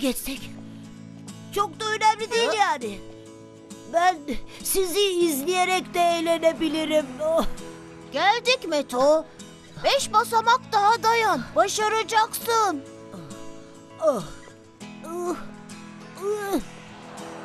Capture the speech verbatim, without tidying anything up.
geçsek? Çok da önemli değil yani. Ben sizi izleyerek de eğlenebilirim. Oh. Geldik Meto. Beş basamak daha dayan. Başaracaksın. Oh.